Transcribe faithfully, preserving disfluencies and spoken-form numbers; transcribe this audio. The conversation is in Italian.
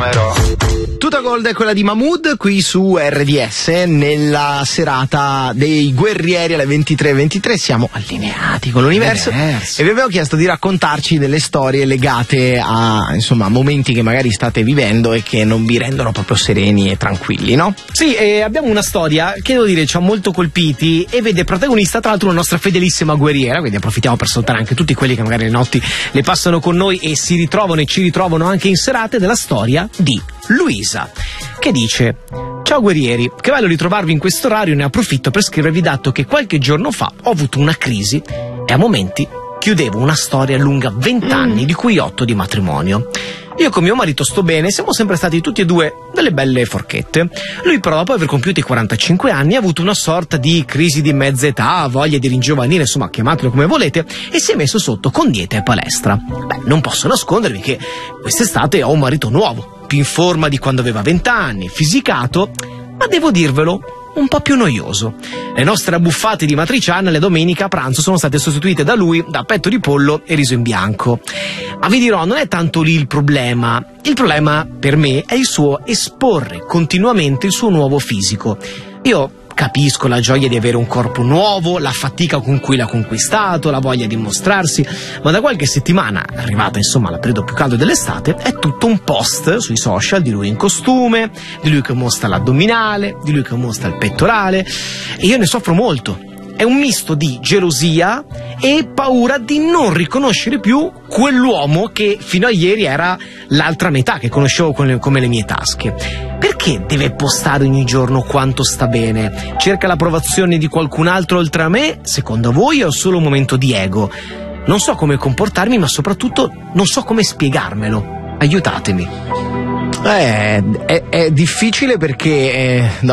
chiamerò. Tutta Gold è quella di Mahmood qui su R D S nella serata dei guerrieri alle ventitré e ventitré. Siamo allineati con l'universo Universo. e vi avevo chiesto di raccontarci delle storie legate a insomma momenti che magari state vivendo e che non vi rendono proprio sereni e tranquilli, no? Sì, eh, abbiamo una storia che devo dire ci ha molto colpiti e vede protagonista tra l'altro una nostra fedelissima guerriera, quindi approfittiamo per salutare anche tutti quelli che magari le notti le passano con noi e si ritrovano e ci ritrovano anche in serate, della storia di Luisa, che dice: ciao guerrieri, che bello ritrovarvi in questo orario, ne approfitto per scrivervi dato che qualche giorno fa ho avuto una crisi e a momenti chiudevo una storia lunga vent'anni, mm. di cui otto di matrimonio. Io con mio marito sto bene, siamo sempre stati tutti e due delle belle forchette. Lui però dopo aver compiuto i quarantacinque anni ha avuto una sorta di crisi di mezza età, voglia di ringiovanire, insomma chiamatelo come volete, e si è messo sotto con dieta e palestra. Beh, non posso nascondervi che quest'estate ho un marito nuovo, più in forma di quando aveva vent'anni, fisicato, ma devo dirvelo, un po' più noioso. Le nostre abbuffate di matriciana le domeniche a pranzo sono state sostituite da lui da petto di pollo e riso in bianco. Ma vi dirò, non è tanto lì il problema. Il problema per me è il suo esporre continuamente il suo nuovo fisico. Io capisco la gioia di avere un corpo nuovo, la fatica con cui l'ha conquistato, la voglia di mostrarsi, ma da qualche settimana, arrivata insomma al periodo più caldo dell'estate, è tutto un post sui social di lui in costume, di lui che mostra l'addominale, di lui che mostra il pettorale, e io ne soffro molto. È un misto di gelosia e paura di non riconoscere più quell'uomo che fino a ieri era l'altra metà, che conoscevo come le mie tasche. Perché deve postare ogni giorno quanto sta bene? Cerca l'approvazione di qualcun altro oltre a me? Secondo voi è solo un momento di ego? Non so come comportarmi, ma soprattutto non so come spiegarmelo. Aiutatemi. Eh, è, è difficile perché eh, da